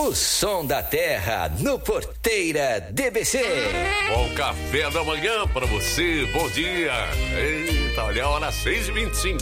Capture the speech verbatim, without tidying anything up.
O som da terra no Porteira D B C. Bom café da manhã pra você, bom dia. Eita, olha a hora, seis e vinte e cinco.